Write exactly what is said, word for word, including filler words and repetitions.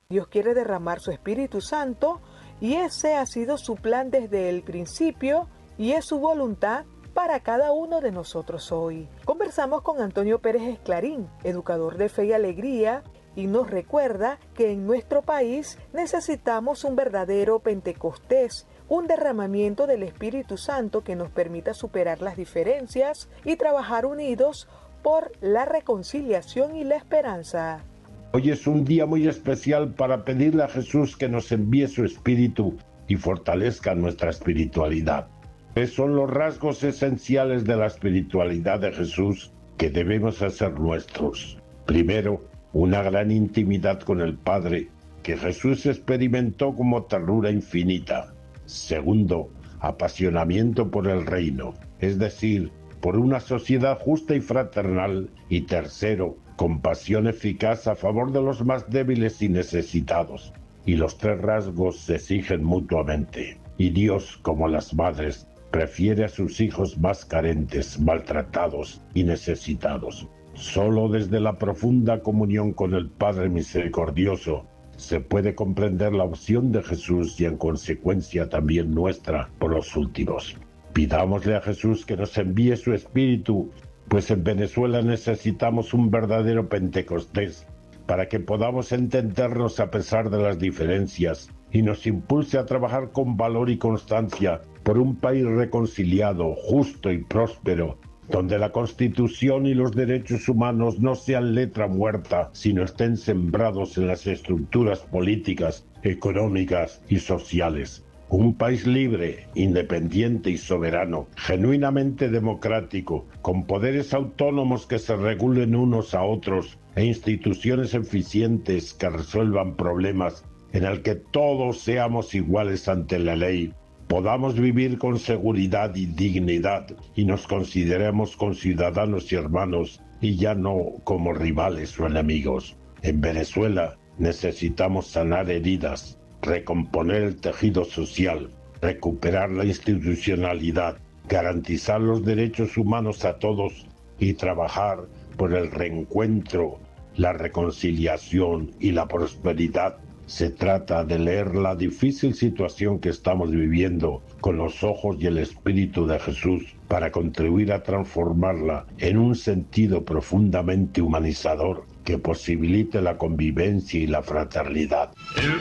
Dios quiere derramar su Espíritu Santo y ese ha sido su plan desde el principio y es su voluntad para cada uno de nosotros hoy. Conversamos con Antonio Pérez Esclarín, educador de Fe y Alegría, y nos recuerda que en nuestro país necesitamos un verdadero Pentecostés, un derramamiento del Espíritu Santo que nos permita superar las diferencias y trabajar unidos por la reconciliación y la esperanza. Hoy es un día muy especial para pedirle a Jesús que nos envíe su Espíritu y fortalezca nuestra espiritualidad. Esos son los rasgos esenciales de la espiritualidad de Jesús que debemos hacer nuestros. Primero, una gran intimidad con el Padre, que Jesús experimentó como ternura infinita. Segundo, apasionamiento por el reino, es decir, por una sociedad justa y fraternal. Y tercero, compasión eficaz a favor de los más débiles y necesitados. Y los tres rasgos se exigen mutuamente. Y Dios, como las madres, prefiere a sus hijos más carentes, maltratados y necesitados. Solo desde la profunda comunión con el Padre Misericordioso se puede comprender la opción de Jesús y en consecuencia también nuestra por los últimos. Pidámosle a Jesús que nos envíe su Espíritu, pues en Venezuela necesitamos un verdadero Pentecostés para que podamos entendernos a pesar de las diferencias y nos impulse a trabajar con valor y constancia por un país reconciliado, justo y próspero, donde la Constitución y los derechos humanos no sean letra muerta, sino estén sembrados en las estructuras políticas, económicas y sociales. Un país libre, independiente y soberano, genuinamente democrático, con poderes autónomos que se regulen unos a otros e instituciones eficientes que resuelvan problemas, en el que todos seamos iguales ante la ley, podamos vivir con seguridad y dignidad y nos consideremos conciudadanos y hermanos y ya no como rivales o enemigos. En Venezuela necesitamos sanar heridas, recomponer el tejido social, recuperar la institucionalidad, garantizar los derechos humanos a todos y trabajar por el reencuentro, la reconciliación y la prosperidad. Se trata de leer la difícil situación que estamos viviendo con los ojos y el espíritu de Jesús para contribuir a transformarla en un sentido profundamente humanizador que posibilite la convivencia y la fraternidad.